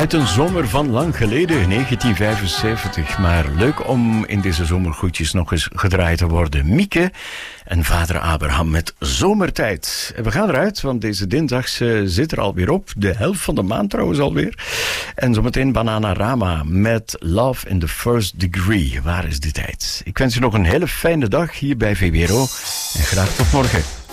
Uit een zomer van lang geleden, 1975. Maar leuk om in deze zomergoedjes nog eens gedraaid te worden. Mieke en vader Abraham met Zomertijd. En we gaan eruit, want deze dinsdag zit er alweer op. De helft van de maand trouwens alweer. En zometeen Bananarama met Love in the First Degree. Waar is die tijd? Ik wens je nog een hele fijne dag hier bij VWRO. En graag tot morgen.